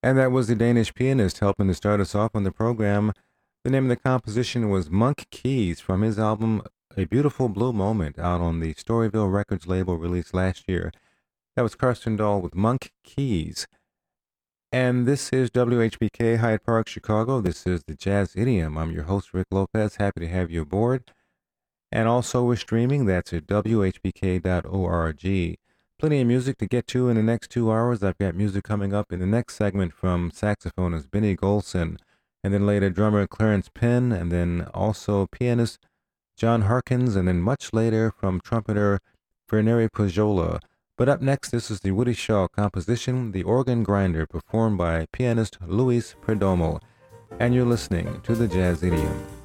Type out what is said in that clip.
And that was the Danish pianist helping to start us off on the program. The name of the composition was Monk Keys from his album A Beautiful Blue Moment out on the Storyville Records label released last year. That was Karsten Dahl with Monk Keys. And this is WHBK Hyde Park, Chicago. This is the Jazz Idiom. I'm your host, Rick Lopez. Happy to have you aboard. And also we're streaming. That's at WHBK.org. Plenty of music to get to in the next 2 hours. I've got music coming up in the next segment from saxophonist Benny Golson, and then later drummer Clarence Penn, and then also pianist John Harkins, and then much later from trumpeter Verneri Poggiolo. But up next, this is the Woody Shaw composition, The Organ Grinder, performed by pianist Luis Perdomo. And you're listening to the Jazz Idiom.